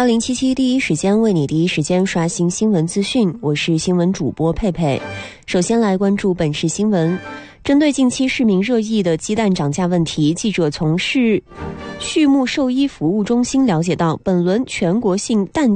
1077第一时间为你第一时间刷新新闻资讯，我是新闻主播佩佩。首先来关注本市新闻。针对近期市民热议的鸡蛋涨价问题，记者从市畜牧兽医服务中心了解到，本轮全国性蛋